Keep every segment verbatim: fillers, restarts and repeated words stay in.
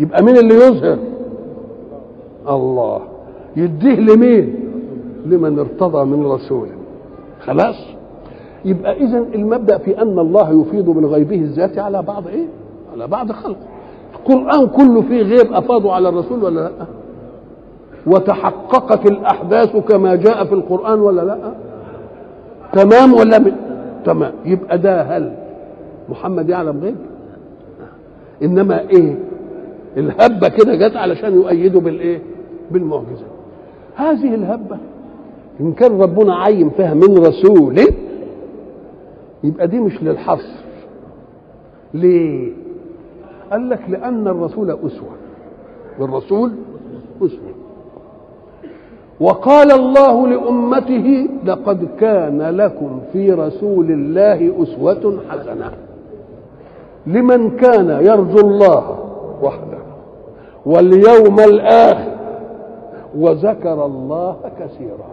يبقى مين اللي يظهر؟ الله. يديه لمين؟ لمن ارتضى من رسوله. خلاص. يبقى اذا المبدأ في ان الله يفيض من غيبه الذاتي على بعض ايه؟ على بعض خلقه. القرآن كله فيه غيب افاضوا على الرسول ولا لا؟ وتحققت الاحداث كما جاء في القرآن ولا لا؟ تمام ولا من؟ تمام. يبقى ده هل محمد يعلم غيب؟ انما ايه؟ الهبه كده جت علشان يؤيدوا بالايه؟ بالمعجزه. هذه الهبه ان كان ربنا عين فيها من رسوله يبقى دي مش للحصر. ليه؟ قال لك لان الرسول اسوه، والرسول اسوه. وقال الله لامته لقد كان لكم في رسول الله اسوه حسنه لمن كان يرجو الله وحده واليوم الآخر وذكر الله كثيرا.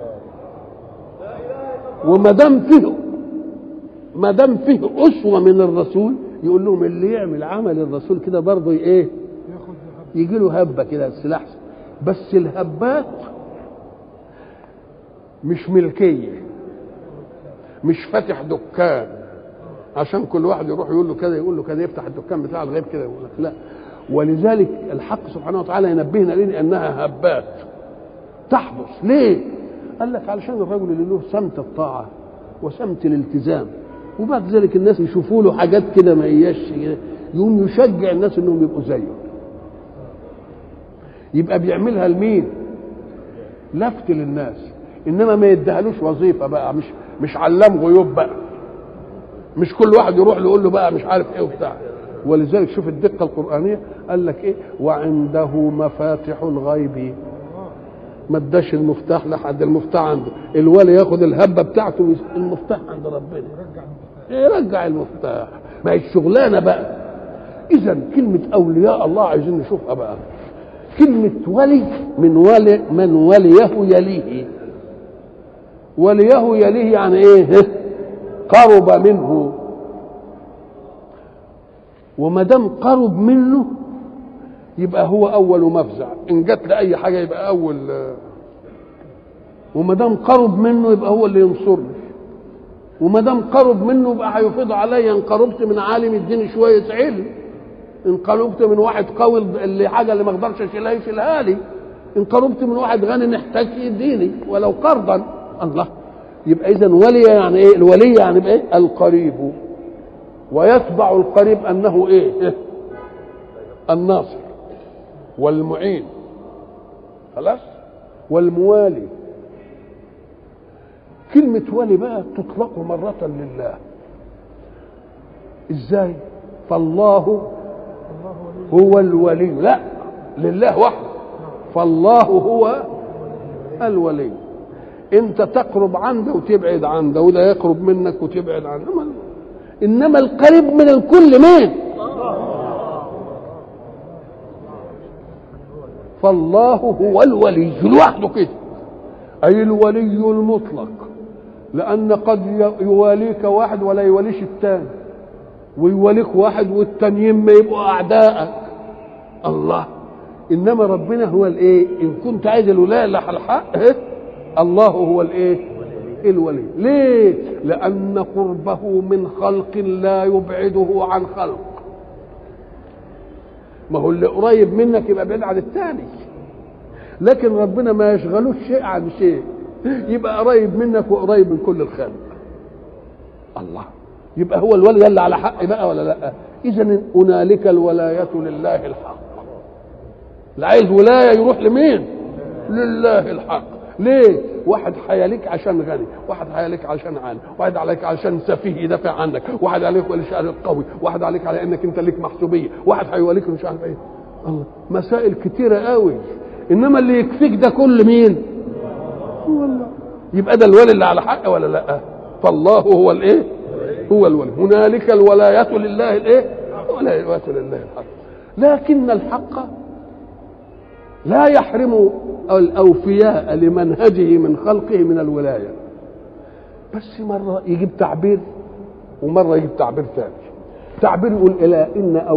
وما دام فيه ما دام فيه أسوة من الرسول يقول لهم اللي يعمل عمل الرسول كده برضه ايه؟ يجي له هبه كده السلاح. بس الهبات مش ملكيه، مش فاتح دكان عشان كل واحد يروح يقول له كده يقول له كده يفتح الدكان بتاع الغيب كده يقول لك لا. ولذلك الحق سبحانه وتعالى ينبهنا لنا انها هبات تحدث. ليه؟ قال لك علشان الرجل اللي له سمت الطاعه وسمت الالتزام وبعد ذلك الناس يشوفوا له حاجات كده ما هياش يقوم يشجع الناس انهم يبقوا زيه. يبقى بيعملها لمين؟ لفت للناس، انما ما يديهالوش وظيفه بقى، مش مش علام غيوب بقى، مش كل واحد يروح له يقول له بقى مش عارف ايه وبتاع. ولذلك شوف الدقه القرانيه قال لك ايه؟ وعنده مفاتح الغيب. ما اداش المفتاح لحد، المفتاح عنده. الولي ياخد الهبه بتاعته المفتاح عند ربنا يرجع المفتاح. ما هي الشغلانه بقى. اذا كلمه اولياء الله عايزين نشوفها بقى. كلمه ولي من ولي من وليه يليه. وليه يليه يعني ايه؟ قرب منه. وما دام قرب منه يبقى هو اول مفزع، ان جت لاي حاجه يبقى اول. وما دام قرب منه يبقى هو اللي ينصرني. وما دام قرب منه يبقى هيفيض عليا. ان قربت من عالم يديني شويه علم، ان قربت من واحد قوي اللي حاجه اللي ما اقدرش اشيلها يشيلها لي، ان قربت من واحد غني نحتاج يديني ولو قرضا. الله. يبقى اذا ولي يعني ايه؟ الولي يعني بايه؟ القريب. ويتبع القريب انه ايه؟ الناصر والمعين. خلاص. والموالي. كلمة ولي بقى تطلق مرة لله. ازاي؟ فالله هو الولي. لا، لله وحده. فالله هو الولي. انت تقرب عنده وتبعد عنده، وده يقرب منك وتبعد عنه. انما القريب من الكل مين؟ فالله هو الولي لوحده كده، اي الولي المطلق. لان قد يواليك واحد ولا يواليش الثاني، ويواليك واحد والتانيين ما يبقوا اعدائك. الله. انما ربنا هو الايه؟ ان كنت عايز الولايه اللي على الحق الله هو الايه؟ الولي. ليه؟ لان قربه من خلق لا يبعده عن خلق. ما هو اللي قريب منك يبقى بعيد عن الثاني، لكن ربنا ما يشغلوش شيء عن شيء، يبقى قريب منك وقريب من كل الخلق. الله. يبقى هو الولي اللي على حق بقى ولا لا؟ اذا هنالك الولايه لله الحق. اللي عايز ولايه يروح لمين؟ لله الحق. ليه؟ واحد حياليك عشان غني، واحد حياليك عشان عالم، واحد عليك عشان سفيه يدافع عنك، واحد عليك ولشأن قوي، واحد عليك على انك انت ليك محسوبيه، واحد هيوليك مش عارف ايه. الله. مسائل كتيره قوي. انما اللي يكفيك ده كل مين؟ هو الله. يبقى ده الولي اللي على حق ولا لا؟ فالله هو الايه؟ هو الولي. هنالك الولايه لله الايه؟ الولايه لله الحق. لكن الحق لا يحرم الأوفياء لمنهجه من خلقه من الولاية. بس مرة يجيب تعبير ومرة يجيب تعبير ثاني. تعبير يقول إلى إن